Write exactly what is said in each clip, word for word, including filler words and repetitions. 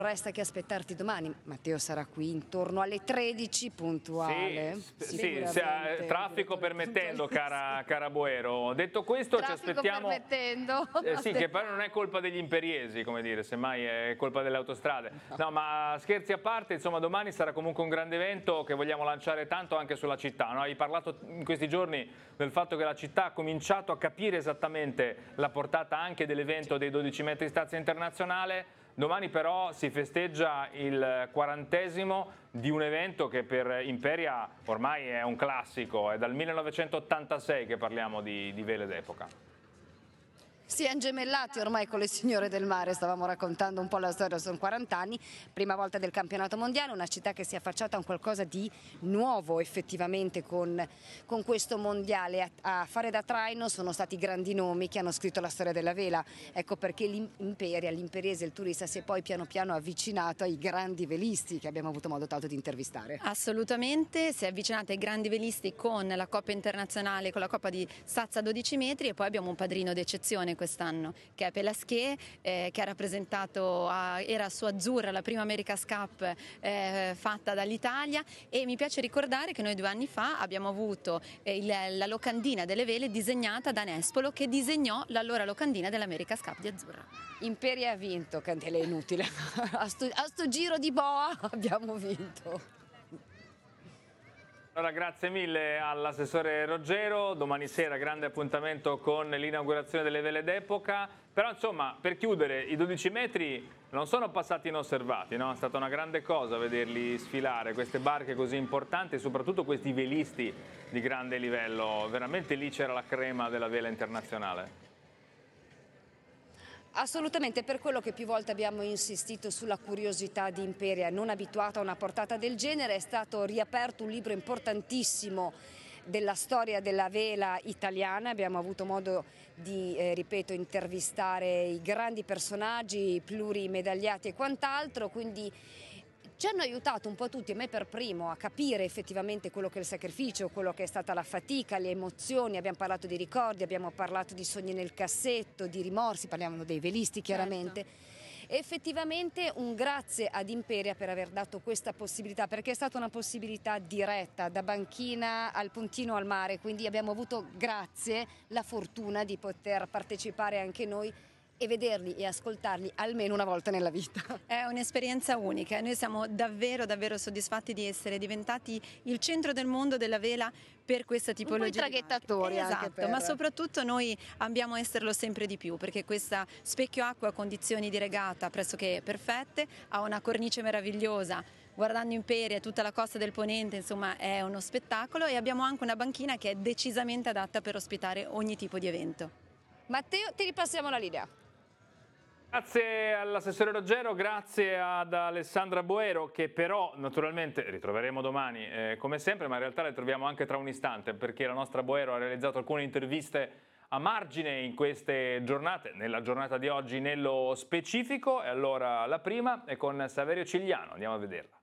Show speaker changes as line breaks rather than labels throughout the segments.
Resta che aspettarti domani. Matteo sarà qui intorno alle tredici, puntuale.
Sì, sì, sì, traffico permettendo, cara, cara Boero. Detto questo,
traffico
ci aspettiamo...
permettendo.
Eh, sì, che poi non è colpa degli imperiesi, come dire, semmai è colpa delle autostrade. No, ma scherzi a parte, insomma, domani sarà comunque un grande evento che vogliamo lanciare tanto anche sulla città, no? Hai parlato in questi giorni del fatto che la città ha cominciato a capire esattamente la portata anche dell'evento dei dodici metri di stazza internazionale. Domani però si festeggia il quarantesimo di un evento che per Imperia ormai è un classico, è dal millenovecentottantasei che parliamo di, di vele d'epoca.
Si è gemellati ormai con le signore del mare, stavamo raccontando un po' la storia, sono quaranta anni, prima volta del campionato mondiale, una città che si è affacciata a un qualcosa di nuovo effettivamente con, con questo mondiale. A, a fare da traino sono stati grandi nomi che hanno scritto la storia della vela, ecco perché l'Imperia, l'imperiese, il turista si è poi piano piano avvicinato ai grandi velisti che abbiamo avuto modo tanto di intervistare.
Assolutamente, si è avvicinato ai grandi velisti con la Coppa internazionale, con la Coppa di stazza dodici metri e poi abbiamo un padrino d'eccezione quest'anno che è Pelasché, eh, che ha rappresentato, a, era su Azzurra la prima America's Cup eh, fatta dall'Italia, e mi piace ricordare che noi due anni fa abbiamo avuto eh, il, la locandina delle vele disegnata da Nespolo, che disegnò l'allora locandina dell'America's Cup di Azzurra.
Imperia ha vinto, candela è inutile, a sto, a sto giro di boa abbiamo vinto.
Allora, grazie mille all'assessore Roggero, domani sera grande appuntamento con l'inaugurazione delle vele d'epoca, però insomma per chiudere i dodici metri non sono passati inosservati, no? È stata una grande cosa vederli sfilare, queste barche così importanti e soprattutto questi velisti di grande livello, veramente lì c'era la crema della vela internazionale.
Assolutamente, per quello che più volte abbiamo insistito sulla curiosità di Imperia, non abituata a una portata del genere, è stato riaperto un libro importantissimo della storia della vela italiana, abbiamo avuto modo di, eh, ripeto, intervistare i grandi personaggi, i plurimedagliati e quant'altro, quindi ci hanno aiutato un po' tutti, a me per primo, a capire effettivamente quello che è il sacrificio, quello che è stata la fatica, le emozioni, abbiamo parlato di ricordi, abbiamo parlato di sogni nel cassetto, di rimorsi, parliamo dei velisti chiaramente. Certo. Effettivamente un grazie ad Imperia per aver dato questa possibilità, perché è stata una possibilità diretta, da banchina al puntino al mare, quindi abbiamo avuto, grazie, la fortuna di poter partecipare anche noi e vederli e ascoltarli almeno una volta nella vita.
È un'esperienza unica e noi siamo davvero davvero soddisfatti di essere diventati il centro del mondo della vela per questa tipologia.
Un po' i traghettatori
esatto,
anche per...
ma soprattutto noi abbiamo esserlo sempre di più, perché questa specchio acqua ha condizioni di regata pressoché perfette, ha una cornice meravigliosa. Guardando Imperia e tutta la costa del Ponente, insomma, è uno spettacolo, e abbiamo anche una banchina che è decisamente adatta per ospitare ogni tipo di evento.
Matteo, ti ripassiamo la linea.
Grazie all'assessore Roggero, grazie ad Alessandra Boero, che però naturalmente ritroveremo domani eh, come sempre, ma in realtà le troviamo anche tra un istante, perché la nostra Boero ha realizzato alcune interviste a margine in queste giornate, nella giornata di oggi nello specifico. E allora la prima è con Saverio Cigliano, andiamo a vederla.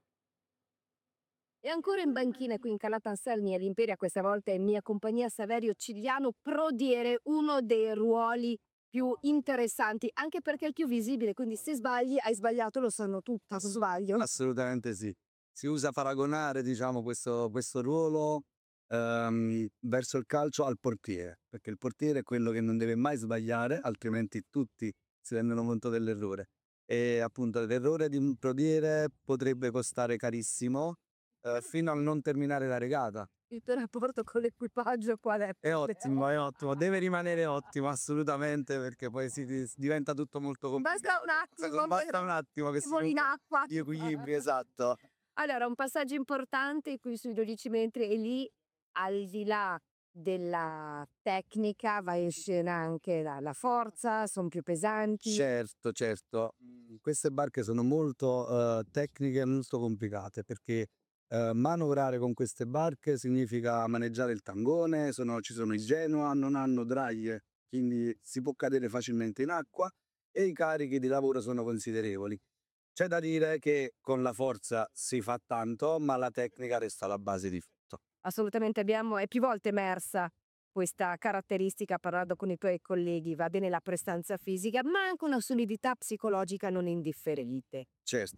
E ancora in banchina qui in Cala Anselmi all'Imperia, questa volta è in mia compagnia Saverio Cigliano, prodiere, uno dei ruoli più interessanti, anche perché è il più visibile, quindi se sbagli hai sbagliato, lo sanno tutti, sbaglio.
Assolutamente sì, si usa paragonare, diciamo, questo, questo ruolo ehm, verso il calcio al portiere, perché il portiere è quello che non deve mai sbagliare, altrimenti tutti si rendono conto dell'errore, e appunto l'errore di un portiere potrebbe costare carissimo eh, fino a non terminare la regata.
Il tuo rapporto con l'equipaggio qual è?
È ottimo, è ottimo, deve rimanere ottimo assolutamente, perché poi si, si diventa tutto molto complicato.
Basta un attimo,
basta un attimo che si
voli in acqua.
gli equilibri, esatto.
Allora, un passaggio importante qui sui dodici metri, e lì al di là della tecnica va in scena anche la, la forza, sono più pesanti.
Certo, certo. Queste barche sono molto uh, tecniche e molto complicate, perché Uh, manovrare con queste barche significa maneggiare il tangone, sono, ci sono i Genoa, non hanno draglie, quindi si può cadere facilmente in acqua, e i carichi di lavoro sono considerevoli. C'è da dire che con la forza si fa tanto, ma la tecnica resta la base di tutto.
Assolutamente, abbiamo, è più volte emersa questa caratteristica parlando con i tuoi colleghi, va bene la prestanza fisica, ma anche una solidità psicologica non indifferente.
Certo.